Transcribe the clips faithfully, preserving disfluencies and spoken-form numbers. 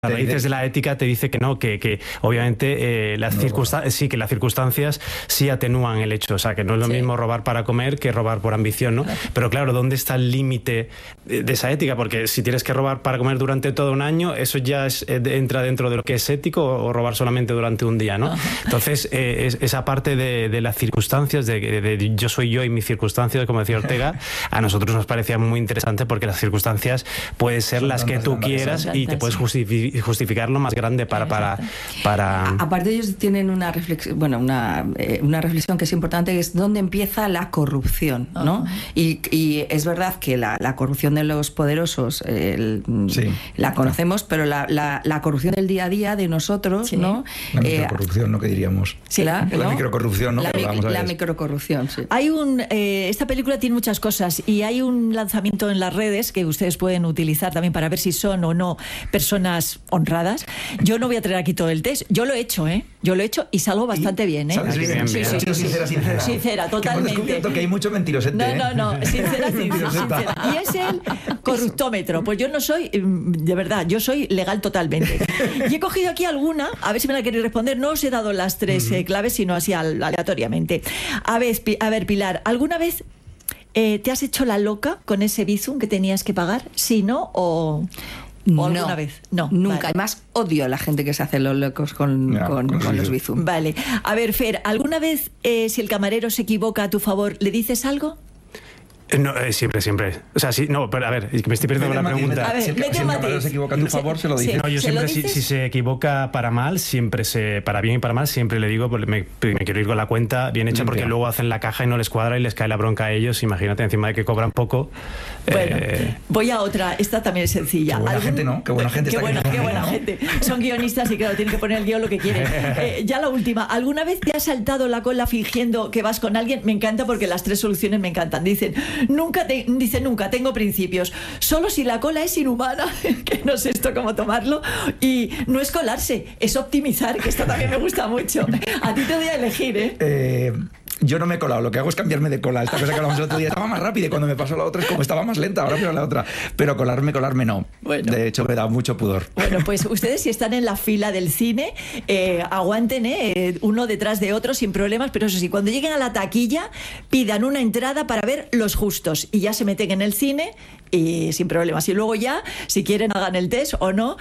Las raíces de la ética te dice que no, que, que obviamente eh, las no, circunstancias, sí, que las circunstancias sí atenúan el hecho, o sea, que no es lo sí. mismo robar para comer que robar por ambición, ¿no? Claro. Pero claro, ¿dónde está el límite de esa ética? Porque si tienes que robar para comer durante todo un año, eso ya es, entra dentro de lo que es ético, o robar solamente durante un día, ¿no? Ajá. Entonces, eh, es, esa parte de, de las circunstancias, de, de, de yo soy yo y mis circunstancias, como decía Ortega, a nosotros nos parecía muy interesante porque las circunstancias pueden ser Son las que tú quieras y te puedes justificar justificar lo más grande para para para aparte ellos tienen una reflexión, bueno, una eh, una reflexión que es importante, que es dónde empieza la corrupción, ¿no? Uh-huh. y, y es verdad que la, la corrupción de los poderosos eh, el, sí. la conocemos, pero la, la, la corrupción del día a día de nosotros, sí. ¿no? La microcorrupción, eh, ¿no? ¿Qué diríamos? Sí, la, la ¿no? microcorrupción, ¿no? La, mi, la microcorrupción, sí. Hay un eh, esta película tiene muchas cosas y hay un lanzamiento en las redes que ustedes pueden utilizar también para ver si son o no personas honradas. Yo no voy a traer aquí todo el test. Yo lo he hecho, ¿eh? Yo lo he hecho y salgo bastante bien, ¿eh? ¿Sabes bien? Sí, bien. sí, sí, sincera, sincera. Sincera, totalmente. Que hemos descubierto que hay mucho mentirosete, No, ¿eh? no, no. Sincera, sincera, sincera. Y es el corruptómetro. Pues yo no soy, de verdad, yo soy legal totalmente. Y he cogido aquí alguna, a ver si me la queréis responder. No os he dado las tres eh, claves, sino así aleatoriamente. A ver, a ver, Pilar, ¿alguna vez eh, te has hecho la loca con ese bizum que tenías que pagar? ¿Sí, no? ¿O...? ¿O no, alguna vez? No, nunca. Vale. Además, odio a la gente que se hace los locos con, no, con, con los bizum. Vale. A ver, Fer, ¿alguna vez eh, si el camarero se equivoca a tu favor, le dices algo? No, eh, siempre, siempre. O sea, sí, no, pero a ver, me estoy perdiendo la pregunta. A ver, si el, si el camarero se equivoca a tu favor, se, se lo dice. Sí, no, yo siempre, si, si se equivoca para mal, siempre se, para bien y para mal, siempre le digo, pues me, me quiero ir con la cuenta bien hecha, porque luego hacen la caja y no les cuadra y les cae la bronca a ellos. Imagínate, encima de que cobran poco. Bueno, eh... voy a otra. Esta también es sencilla. Qué buena ¿Algún... gente, ¿no? Qué buena gente qué está buena, aquí. Qué buena gente. Son guionistas y claro, tienen que poner el guión lo que quieren. Eh, ya la última. ¿Alguna vez te has saltado la cola fingiendo que vas con alguien? Me encanta porque las tres soluciones me encantan. Dicen, nunca te... Dice, nunca, tengo principios. Solo si la cola es inhumana, que no sé esto cómo tomarlo, y no es colarse, es optimizar, que esto también me gusta mucho. A ti te voy a elegir, ¿eh? Eh... Yo no me he colado, lo que hago es cambiarme de cola. Esta cosa que hablamos el otro día estaba más rápida y cuando me pasó la otra es como estaba más lenta, ahora miro la otra. Pero colarme, colarme no. Bueno. De hecho, me da mucho pudor. Bueno, pues ustedes si están en la fila del cine, eh, aguanten, eh, uno detrás de otro sin problemas, pero eso sí, cuando lleguen a la taquilla, pidan una entrada para ver Los Justos y ya se meten en el cine y sin problemas. Y luego ya, si quieren, hagan el test o no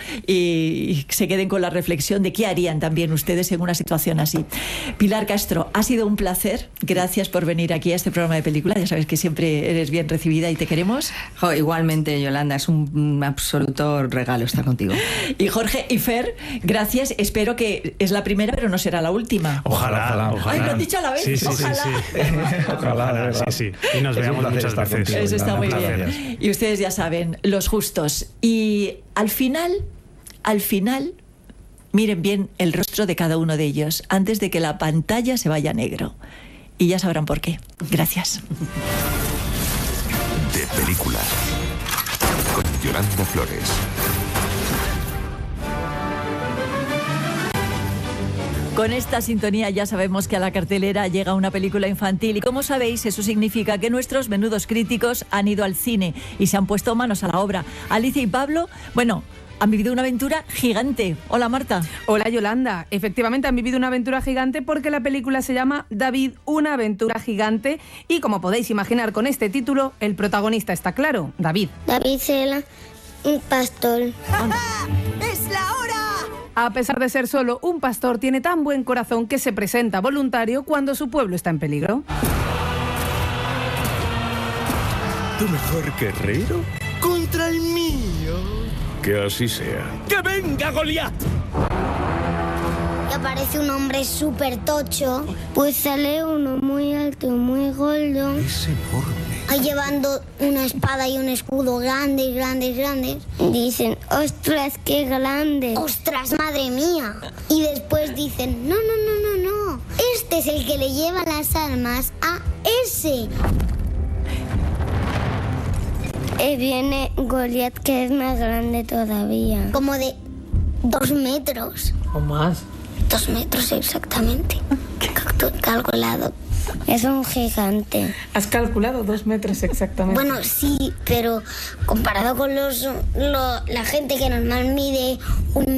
y se queden con la reflexión de qué harían también ustedes en una situación así. Pilar Castro, ha sido un placer. Gracias por venir aquí a este programa de película. Ya sabes que siempre eres bien recibida y te queremos. Oh, igualmente, Yolanda, es un, un absoluto regalo estar contigo. Y Jorge y Fer, gracias. Espero que es la primera, pero no será la última. Ojalá, ojalá. ojalá. Ay, lo han dicho a la vez. Sí, sí, ojalá. Sí, sí. ojalá, ojalá, sí, sí. Y nos es veamos muchas veces. Contigo, Eso está muy gracias. bien. Y ustedes ya saben, Los Justos. Y al final, al final, miren bien el rostro de cada uno de ellos antes de que la pantalla se vaya a negro. Y ya sabrán por qué. Gracias. De película, con Yolanda Flores. Con esta sintonía ya sabemos que a la cartelera llega una película infantil y como sabéis eso significa que nuestros menudos críticos han ido al cine y se han puesto manos a la obra. Alicia y Pablo, bueno, han vivido una aventura gigante. Hola, Marta. Hola, Yolanda. Efectivamente han vivido una aventura gigante porque la película se llama David, una aventura gigante y como podéis imaginar con este título, el protagonista está claro, David. David era un pastor. ¡Es la hora! A pesar de ser solo un pastor, tiene tan buen corazón que se presenta voluntario cuando su pueblo está en peligro. ¿Tu mejor guerrero? ¡Contra el mío! Que así sea. ¡Que venga Goliat! Y aparece un hombre súper tocho. Pues sale uno muy alto, muy gordo. Es enorme. Ahí llevando una espada y un escudo grandes, grandes, grandes. Dicen, ostras, qué grande. Ostras, madre mía. Y después dicen, no, no, no, no, no. Este es el que le lleva las armas a ese. Y viene Goliat, que es más grande todavía. Como de dos metros. ¿O más? Dos metros exactamente. Calculado. Es un gigante. ¿Has calculado dos metros exactamente? Bueno, sí, pero comparado con los lo- la gente que normal mide un